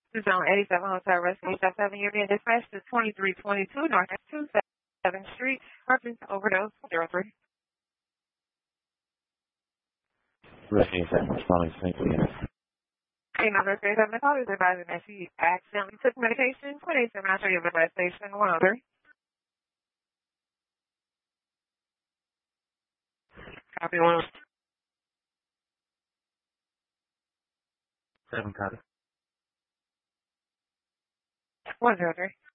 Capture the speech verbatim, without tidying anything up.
This is on eighty-seven Hotel Rescue South seven. You're being dispatched to twenty-three twenty-two North twenty-seventh Street. Purpose overdose zero three. Rescue seven, responding to me. Hey, number three seven call is advising that she accidentally took medication. twenty-seven I'll show you the bus station one oh three. Copy one. Seven copy. one zero three.